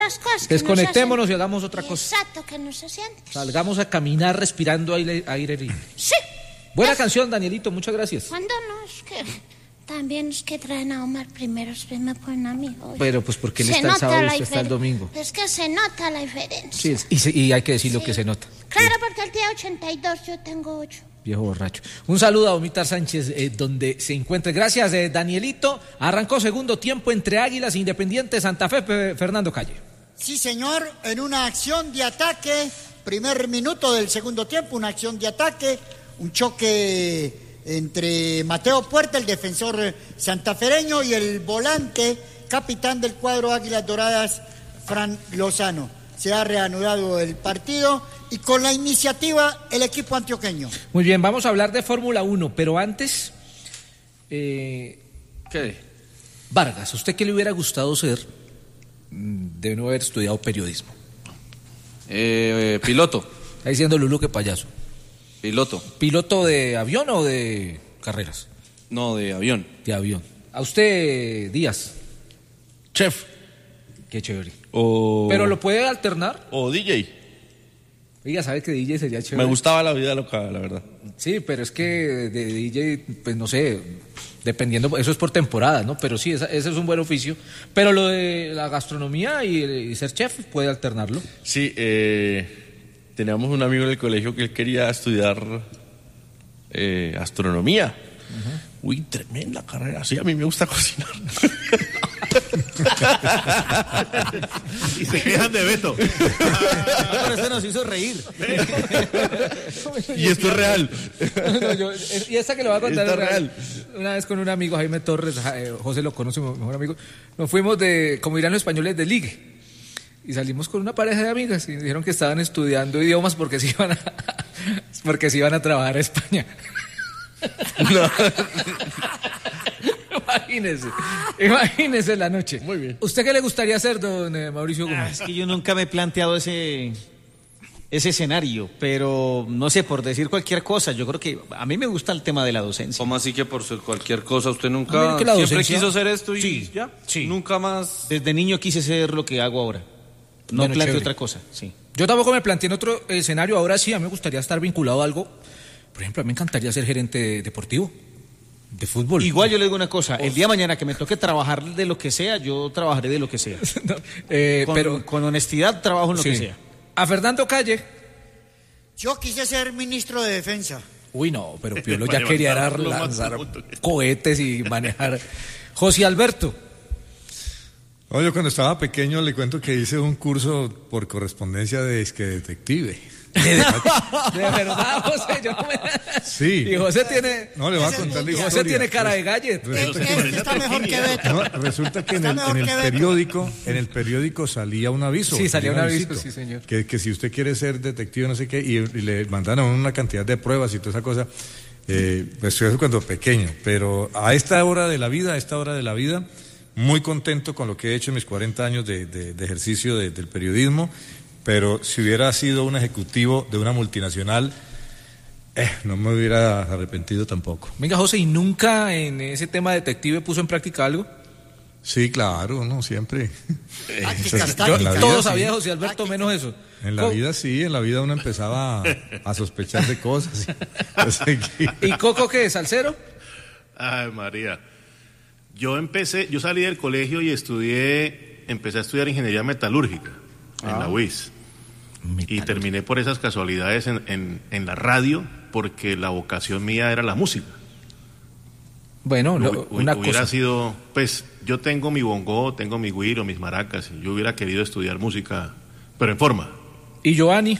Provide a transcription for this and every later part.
las cosas. Desconectémonos y hagamos otra cosa. Exacto, que no se siente. Salgamos a caminar respirando aire libre. Sí. Buena canción, Danielito, muchas gracias. ¿Cuándo no? Es que también es que traen a Omar primero, después me ponen a mí. Oye. Pero pues porque él está el sábado y usted está el domingo. Es que se nota la diferencia. Sí, y hay que decir lo que se nota. Claro, porque él tiene 82, yo tengo 8. Viejo borracho. Un saludo a Omitar Sánchez, donde se encuentre. Gracias, Danielito. Arrancó segundo tiempo entre Águilas Independiente Santa Fe, Fernando Calle. Sí, señor, en una acción de ataque, primer minuto del segundo tiempo, una acción de ataque, un choque entre Mateo Puerta, el defensor santafereño, y el volante, capitán del cuadro Águilas Doradas, Fran Lozano. Se ha reanudado el partido y con la iniciativa el equipo antioqueño. Muy bien, vamos a hablar de Fórmula 1, pero antes, ¿Qué? Vargas, ¿usted qué le hubiera gustado ser? Debe no haber estudiado periodismo. Piloto. Está diciendo Lulú que payaso. Piloto. ¿Piloto de avión o de carreras? No, de avión. De avión. ¿A usted, Díaz? Chef. Qué chévere. O... ¿Pero lo puede alternar? O DJ. Oiga, ¿sabe que DJ sería chévere? Me gustaba la vida loca, la verdad. Sí, pero es que de DJ, pues no sé, dependiendo, eso es por temporada, ¿no? Pero sí, ese es un buen oficio. Pero lo de la gastronomía y ser chef, ¿puede alternarlo? Sí, teníamos un amigo en el colegio que él quería estudiar astronomía. Uh-huh. Uy, tremenda carrera. Sí, a mí me gusta cocinar. Y se quejan de Beto. Pero eso nos hizo reír. Y esto es real. No, y esta que le voy a contar es real. Una vez con un amigo, Jaime Torres, José lo conoce, mi mejor amigo, nos fuimos como dirán los españoles, de ligue. Y salimos con una pareja de amigas y dijeron que estaban estudiando idiomas porque se iban a trabajar a España. No. Imagínese la noche. Muy bien. ¿Usted qué le gustaría hacer, don Mauricio Gómez? Es que yo nunca me he planteado ese escenario, pero no sé, por decir cualquier cosa, yo creo que a mí me gusta el tema de la docencia. ¿Cómo así que por ser cualquier cosa usted nunca que la siempre docencia... quiso ser esto y Sí, ya? Sí. Nunca más. Desde niño quise ser lo que hago ahora. No Bueno, planteo chévere. otra cosa, sí. Yo tampoco me planteé en otro escenario. Ahora sí, a mí me gustaría estar vinculado a algo. Por ejemplo, a mí me encantaría ser gerente deportivo de fútbol. Igual yo le digo una cosa, el día de mañana que me toque trabajar de lo que sea, yo trabajaré de lo que sea. No, pero con honestidad trabajo en lo sí. que sea. A Fernando Calle. Yo quise ser ministro de Defensa. Uy, no, pero Piolo ya quería lanzar cohetes y manejar. José Alberto. No, yo cuando estaba pequeño le cuento que hice un curso por correspondencia de detective. De verdad, José, yo no me... Sí. Y José tiene... No, le voy a contar la historia. José tiene cara de gallet. Está mejor que Beto. No, resulta que en el periódico salía un aviso. Sí, salía un aviso, sí, señor. Que si usted quiere ser detective, no sé qué, y le mandan a uno una cantidad de pruebas y toda esa cosa. Pues eso cuando pequeño. Pero a esta hora de la vida, muy contento con lo que he hecho en mis 40 años de ejercicio del periodismo. Pero si hubiera sido un ejecutivo de una multinacional, no me hubiera arrepentido tampoco. Venga, José, ¿y nunca en ese tema detective puso en práctica algo? Sí, claro, no, siempre. Todo sabía José Alberto, menos eso. En la vida sí, en la vida uno empezaba a sospechar de cosas. ¿Y Coco qué, salsero? Ay, María. Yo salí del colegio y empecé a estudiar ingeniería metalúrgica en la UIS. Y terminé por esas casualidades en la radio, porque la vocación mía era la música. Bueno, una hubiera cosa. sido, pues, yo tengo mi bongo, tengo mi güiro, mis maracas, y yo hubiera querido estudiar música, pero en forma. ¿Y Giovanni?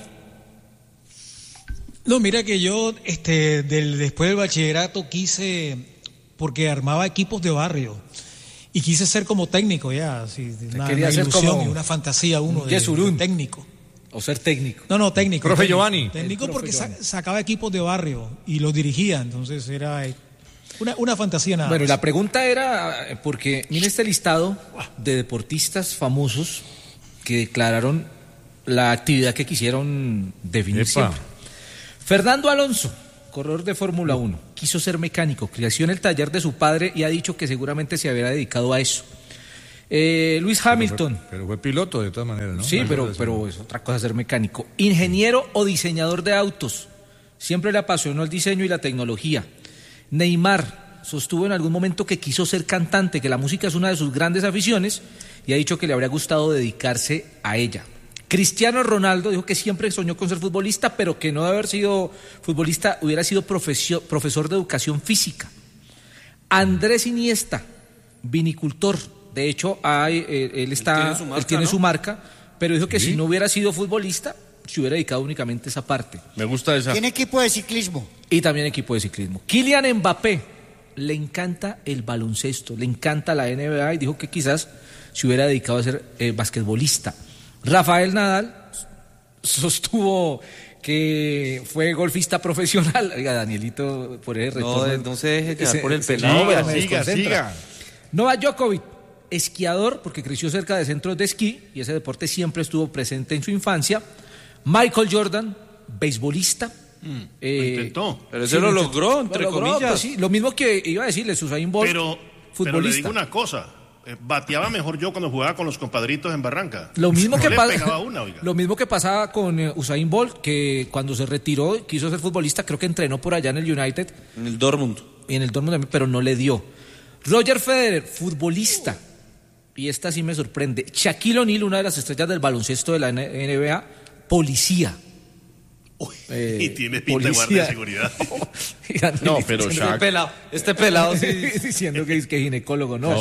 No, mira que yo, después del bachillerato quise, porque armaba equipos de barrio, y quise ser como técnico ya, así, una ser ilusión como y una fantasía uno de técnico. O ser técnico. No, técnico. Profe Giovanni. Técnico porque sacaba equipos de barrio y los dirigía, entonces era una fantasía nada Bueno, más. la pregunta era, porque mire este listado de deportistas famosos que declararon la actividad que quisieron definir siempre. Fernando Alonso, corredor de Fórmula 1, quiso ser mecánico, creció en el taller de su padre y ha dicho que seguramente se había dedicado a eso. Luis Hamilton. Pero fue piloto de todas maneras, ¿no? Sí, pero es otra cosa ser mecánico. Ingeniero o diseñador de autos. Siempre le apasionó el diseño y la tecnología. Neymar sostuvo en algún momento que quiso ser cantante, que la música es una de sus grandes aficiones y ha dicho que le habría gustado dedicarse a ella. Cristiano Ronaldo dijo que siempre soñó con ser futbolista, pero que no de haber sido futbolista hubiera sido profesor de educación física. Andrés Iniesta, vinicultor. De hecho, él tiene su marca, pero dijo que si no hubiera sido futbolista, se hubiera dedicado únicamente a esa parte. Me gusta esa. Tiene equipo de ciclismo. Y también equipo de ciclismo. Kylian Mbappé, le encanta el baloncesto, le encanta la NBA y dijo que quizás se hubiera dedicado a ser basquetbolista. Rafael Nadal sostuvo que fue golfista profesional. Oiga, Danielito, por ese retorno. No se deje quedar por el pelado. Siga. Novak Djokovic, esquiador, porque creció cerca de centros de esquí y ese deporte siempre estuvo presente en su infancia. Michael Jordan, beisbolista. Lo intentó. Pero eso lo logró, entre comillas. Pues sí, lo mismo que iba a decirle Usain Bolt, futbolista. Pero le digo una cosa. Bateaba mejor yo cuando jugaba con los compadritos en Barranca. Lo mismo que pegaba una, oiga. Lo mismo que pasaba con Usain Bolt, que cuando se retiró quiso ser futbolista, creo que entrenó por allá en el United. En el Dortmund. Y en el Dortmund, pero no le dio. Roger Federer, futbolista. Y esta sí me sorprende. Shaquille O'Neal, una de las estrellas del baloncesto de la NBA, policía. Y tiene pinta de guardia de seguridad. No, pero Este pelado sí. Diciendo que es ginecólogo, ¿no?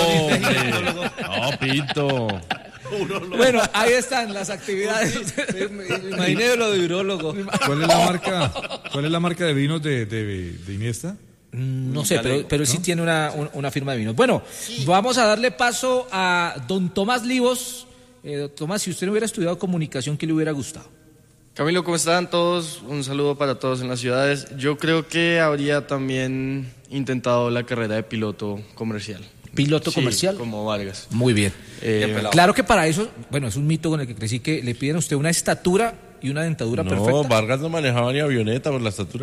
No, Pinto. Bueno, ahí están las actividades. Imaginé lo de urólogo. ¿Cuál es la marca de vinos de Iniesta? No sé, pero él sí tiene una firma de vinos. Bueno, vamos a darle paso a don Tomás Livos. Tomás, si usted no hubiera estudiado comunicación, ¿qué le hubiera gustado? Camilo, ¿cómo están todos? Un saludo para todos en las ciudades. Yo creo que habría también intentado la carrera de piloto comercial. ¿Piloto comercial? Como Vargas. Muy bien. Claro que para eso, bueno, es un mito con el que crecí, que le piden a usted una estatura y una dentadura perfecta. No, Vargas no manejaba ni avioneta por la estatura.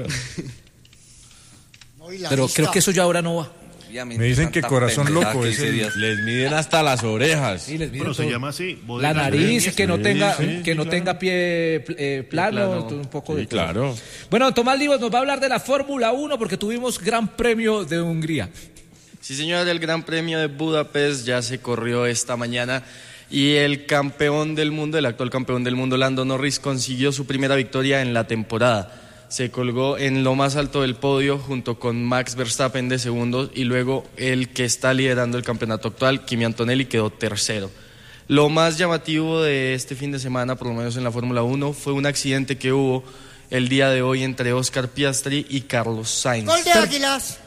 Pero creo que eso ya ahora no va. Me dicen que corazón loco les miden hasta las orejas. Sí, les miden Pero todo. se llama así. La nariz, que no tenga pie plano, un poco de todo. Claro. Bueno, Tomás Livos nos va a hablar de la Fórmula 1 porque tuvimos Gran Premio de Hungría. Sí, señor, el Gran Premio de Budapest ya se corrió esta mañana y el campeón del mundo, el actual campeón del mundo, Lando Norris, consiguió su primera victoria en la temporada. Se colgó en lo más alto del podio junto con Max Verstappen de segundo y luego el que está liderando el campeonato actual, Kimi Antonelli, quedó tercero. Lo más llamativo de este fin de semana, por lo menos en la Fórmula 1, fue un accidente que hubo el día de hoy entre Oscar Piastri y Carlos Sainz. Gol de Águilas.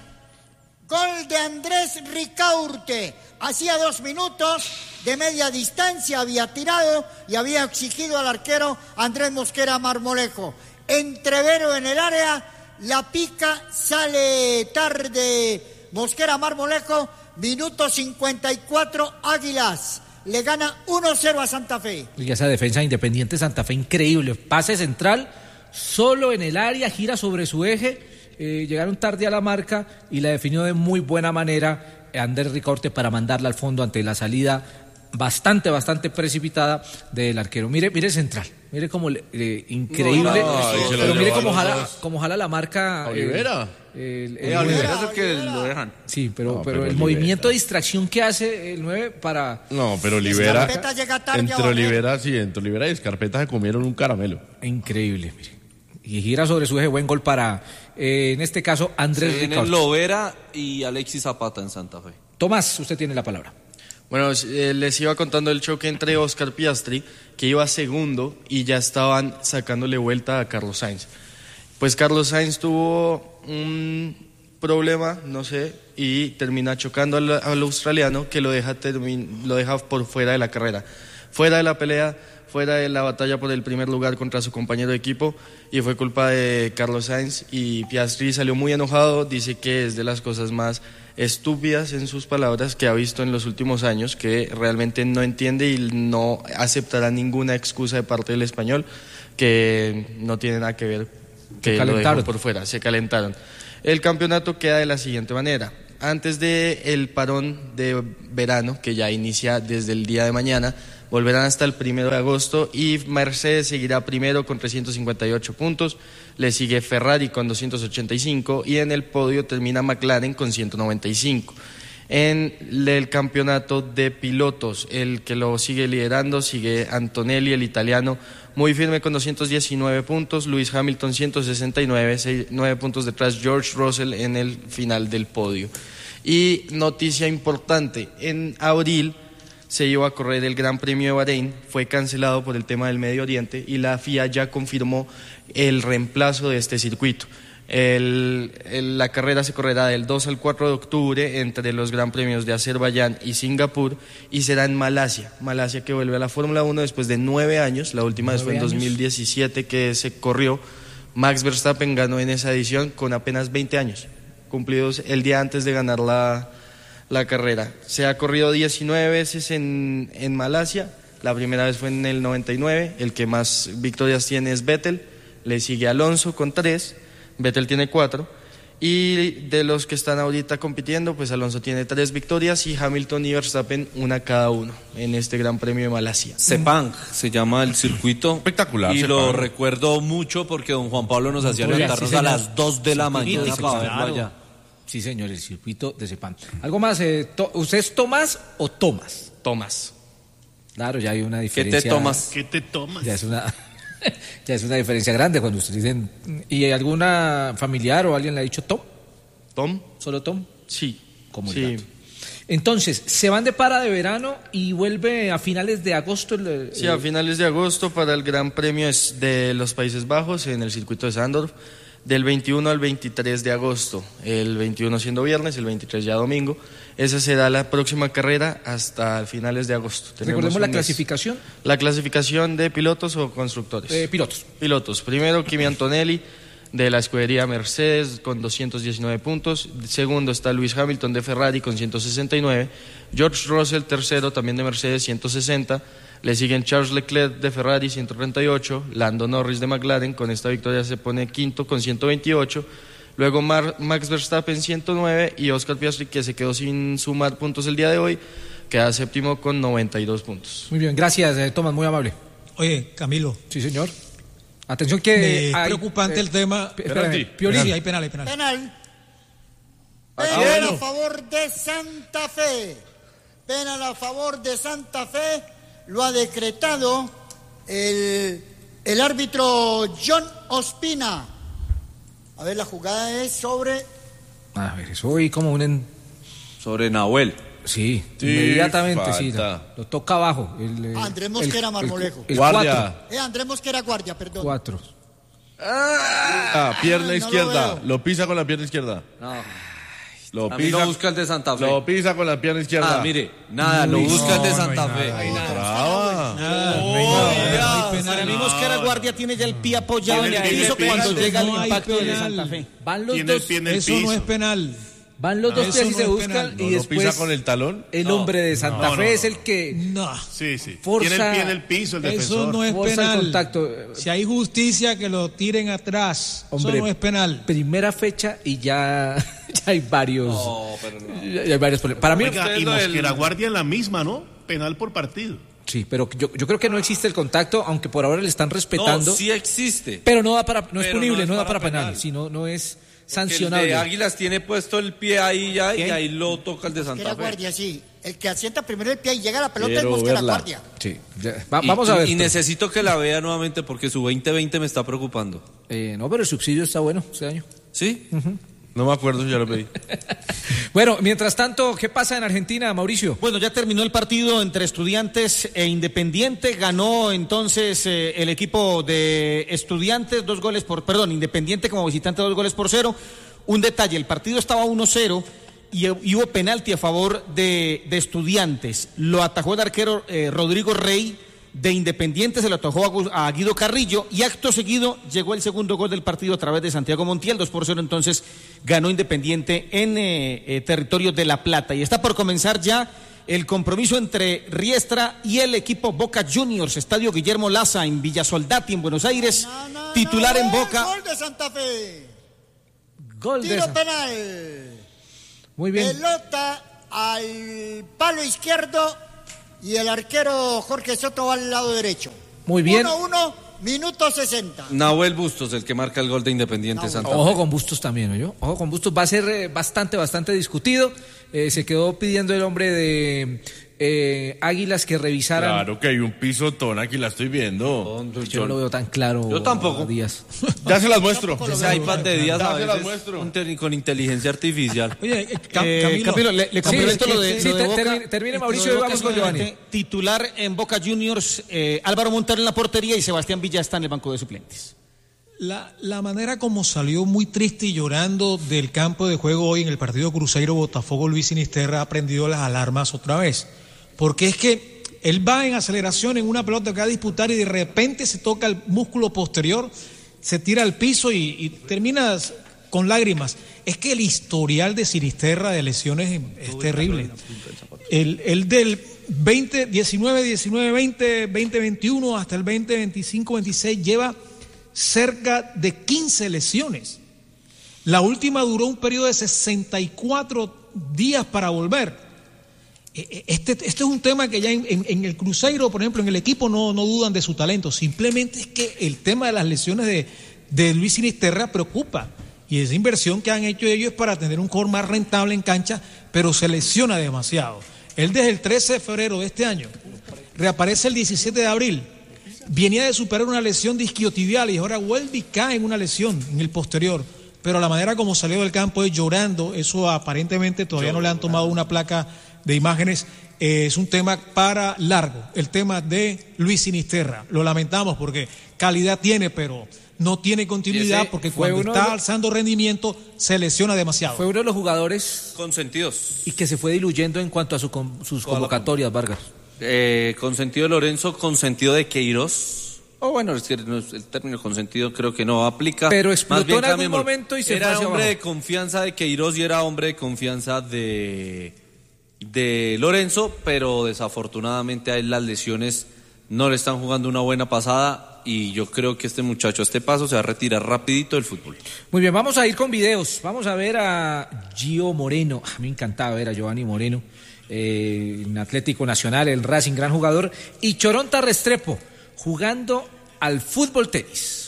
Gol de Andrés Ricaurte. Hacía 2 minutos de media distancia había tirado y había exigido al arquero Andrés Mosquera Marmolejo. Entrevero en el área, la pica, sale tarde Mosquera Marmolejo, minuto 54, Águilas le gana 1-0 a Santa Fe. Y esa defensa Independiente Santa Fe, increíble, pase central, solo en el área, gira sobre su eje, llegaron tarde a la marca y la definió de muy buena manera Andrés Ricaurte para mandarla al fondo ante la salida bastante precipitada del arquero. Mire el central, mire como increíble, pero mire cómo jala la marca. Olivera. Olivera es el que lo dejan. Sí, pero el movimiento de distracción que hace el 9 para... No, pero Olivera, Escarpeta llega tarde entre Olivera y Escarpeta se comieron un caramelo. Increíble, mire. Y gira sobre su eje, buen gol para, en este caso, Andrés Ricaurte. Lovera y Alexis Zapata en Santa Fe. Tomás, usted tiene la palabra. Bueno, les iba contando el choque entre Oscar Piastri, que iba segundo, y ya estaban sacándole vuelta a Carlos Sainz. Pues Carlos Sainz tuvo un problema, no sé, y termina chocando al australiano, que lo deja por fuera de la carrera, fuera de la pelea, fuera de la batalla por el primer lugar contra su compañero de equipo, y fue culpa de Carlos Sainz, y Piastri salió muy enojado, dice que es de las cosas más estúpidas, en sus palabras, que ha visto en los últimos años, que realmente no entiende y no aceptará ninguna excusa de parte del español, que no tiene nada que ver, que lo dejó por fuera, se calentaron. El campeonato queda de la siguiente manera: antes del parón de verano, que ya inicia desde el día de mañana, volverán hasta el 1 de agosto y Mercedes seguirá primero con 358 puntos, le sigue Ferrari con 285 y en el podio termina McLaren con 195. En el campeonato de pilotos, el que lo sigue liderando sigue Antonelli, el italiano, muy firme con 219 puntos, Lewis Hamilton 169, 9 puntos detrás George Russell en el final del podio. Y noticia importante, en abril se iba a correr el Gran Premio de Bahrein, fue cancelado por el tema del Medio Oriente y la FIA ya confirmó el reemplazo de este circuito. La carrera se correrá del 2 al 4 de octubre entre los Gran Premios de Azerbaiyán y Singapur y será en Malasia que vuelve a la Fórmula 1 después de 9 años, la última vez fue en 2017 que se corrió. Max Verstappen ganó en esa edición con apenas 20 años, cumplidos el día antes de ganar la carrera. Se ha corrido 19 veces en Malasia, la primera vez fue en el 99, el que más victorias tiene es Vettel, le sigue Alonso con 3, Vettel tiene 4, y de los que están ahorita compitiendo, pues Alonso tiene 3 victorias y Hamilton y Verstappen una cada uno en este Gran Premio de Malasia. Sepang se llama el circuito. Espectacular. Y Sepang. lo recuerdo mucho porque don Juan Pablo nos hacía levantarnos a las 2 de la mañana para verlo allá. Sí, señor, el circuito de Sepang. ¿Algo más? ¿Usted es Tomás o Tomás? Tomás. Claro, ya hay una diferencia. ¿Qué te tomas? Ya es una diferencia grande cuando ustedes dicen. ¿Y alguna familiar o alguien le ha dicho Tom? ¿Tom? ¿Solo Tom? Sí. Como el sí. gato. Entonces, se van de para de verano y vuelve a finales de agosto. Sí, a finales de agosto para el Gran Premio de los Países Bajos en el circuito de Zandvoort, del 21 al 23 de agosto. El 21 siendo viernes, el 23 ya domingo. Esa será la próxima carrera hasta finales de agosto. Recordemos la clasificación. La clasificación de pilotos o constructores. Pilotos. Pilotos. Primero, Kimi Antonelli, de la escudería Mercedes, con 219 puntos. Segundo está Lewis Hamilton, de Ferrari, con 169. George Russell, tercero, también de Mercedes, 160. Le siguen Charles Leclerc, de Ferrari, 138. Lando Norris, de McLaren, con esta victoria se pone quinto, con 128. Luego Max Verstappen, 109. Y Oscar Piastri, que se quedó sin sumar puntos el día de hoy, queda séptimo con 92 puntos. Muy bien, gracias, Tomás, muy amable. Oye, Camilo. Sí, señor. Atención que es preocupante el tema. Piolín. Sí, hay penal. Penal a favor de Santa Fe. Penal a favor de Santa Fe. Lo ha decretado el árbitro John Ospina. A ver, la jugada es sobre... A ver, eso hoy como sobre Nahuel. Sí, inmediatamente, sí. Lo toca abajo. Andrés Mosquera Marmolejo. El guardia. Andrés Mosquera guardia, perdón. 4. Pierna izquierda. Lo pisa con la pierna izquierda. No. Lo A pisa, mí lo busca el de Santa Fe. Lo pisa con la pierna izquierda. Mire, nada, lo busca el de Santa Fe. Para mí Mosquera Guardia tiene ya el pie apoyado en el piso cuando llega el impacto de Santa Fe. Van los dos. Eso no es penal. Van los dos pies y se buscan y ¿Lo pisa después con el talón? el hombre de Santa Fe es el que Sí. forza. Tiene el pie en el piso el defensor. Eso no es Forza el penal. contacto. Si hay justicia, que lo tiren atrás. Hombre, eso no es penal. Primera fecha y ya hay varios. No, pero no. Ya hay varios problemas. Para mí, Oiga, y Mosquera Guardia en la misma, ¿no? Penal por partido. sí, pero yo creo que no existe el contacto, aunque por ahora le están respetando. No, sí existe. Pero no es Pero punible, no da para penal. penal, sino no es El sancionable. de Águilas tiene puesto el pie ahí ya y ¿Quién? ahí lo toca el de Mosquera Santa Fe. guardia, sí. El que asienta primero el pie y llega a la pelota es Quiero Mosquera verla. guardia. Sí, vamos a ver. Y necesito que la vea nuevamente porque su 2020 me está preocupando. No, pero el subsidio está bueno este año. ¿Sí? No me acuerdo, ya lo pedí. Bueno, mientras tanto, ¿qué pasa en Argentina, Mauricio? Bueno, ya terminó el partido entre Estudiantes e Independiente. Ganó entonces el equipo de Estudiantes Independiente como visitante 2-0. Un detalle, el partido estaba 1-0 y hubo penalti a favor de Estudiantes. Lo atajó el arquero Rodrigo Rey. De Independiente se lo atajó a Guido Carrillo y acto seguido llegó el segundo gol del partido a través de Santiago Montiel. 2-0, entonces ganó Independiente en territorio de La Plata. Y está por comenzar ya el compromiso entre Riestra y el equipo Boca Juniors, Estadio Guillermo Laza en Villa Soldati en Buenos Aires. Titular en Boca. Gol de Santa Fe. Gol de Tiro esa. penal. Muy bien. Pelota al palo izquierdo y el arquero Jorge Soto va al lado derecho. Muy bien. 1-1, minuto 60. Nahuel Bustos, el que marca el gol de Independiente Santa Fe. Ojo con Bustos también, ¿oyó? Ojo con Bustos. Va a ser bastante discutido. Se quedó pidiendo el hombre de Águilas que revisaran. Claro que hay un pisotón, aquí la estoy viendo. Yo no lo veo tan claro. Yo tampoco. Díaz. Ya se las muestro. Ese iPad de Díaz a Ya se las veces muestro. con inteligencia artificial. Oye, Camilo, le complemento lo de termine Boca. Mauricio y vamos con Giovanni. Titular en Boca Juniors, Álvaro Montero en la portería y Sebastián Villa está en el banco de suplentes. La manera como salió muy triste y llorando del campo de juego hoy en el partido Cruzeiro Botafogo, Luis Sinisterra ha prendido las alarmas otra vez. Porque es que él va en aceleración en una pelota que va a disputar y de repente se toca el músculo posterior, se tira al piso y terminas con lágrimas. Es que el historial de Sinisterra de lesiones es terrible. El del 2019, 20, 2021 hasta el 2025, 26 lleva cerca de 15 lesiones. La última duró un periodo de 64 días para volver. Este es un tema que ya en el Cruzeiro, por ejemplo, en el equipo no dudan de su talento. Simplemente es que el tema de las lesiones de Luis Sinisterra preocupa. Y esa inversión que han hecho ellos es para tener un jugador más rentable en cancha, pero se lesiona demasiado. Él desde el 13 de febrero de este año reaparece el 17 de abril. Venía de superar una lesión disquiotibial y ahora vuelve y cae en una lesión en el posterior. Pero la manera como salió del campo es llorando. Eso aparentemente todavía no le han tomado una placa de imágenes. Es un tema para largo, el tema de Luis Sinisterra. Lo lamentamos porque calidad tiene, pero no tiene continuidad porque cuando está alzando rendimiento se lesiona demasiado. Fue uno de los jugadores consentidos y que se fue diluyendo en cuanto a sus convocatorias, Vargas. Consentido de Lorenzo, consentido de Queiroz. Bueno, es que el término consentido creo que no aplica. Pero explotó más bien, en algún momento y se era fue hombre abajo. de confianza de Queiroz y era hombre de confianza de Lorenzo, pero desafortunadamente a él las lesiones no le están jugando una buena pasada y yo creo que este muchacho a este paso se va a retirar rapidito del fútbol. Muy bien, vamos a ir con videos. Vamos a ver a Gio Moreno. A mí me encantaba ver a Giovanni Moreno en Atlético Nacional, el Racing, gran jugador, y Choronta Restrepo jugando al fútbol tenis.